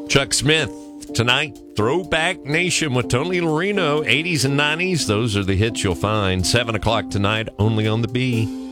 Chuck Smith tonight. Throwback Nation with Tony Lorino. 80s and 90s. Those are the hits you'll find. 7 o'clock tonight, only on the B.